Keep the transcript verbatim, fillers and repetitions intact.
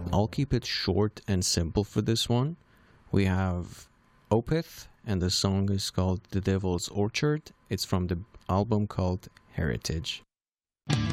I'll keep it short and simple for this one. We have Opeth, and the song is called The Devil's Orchard. It's from the album called Heritage.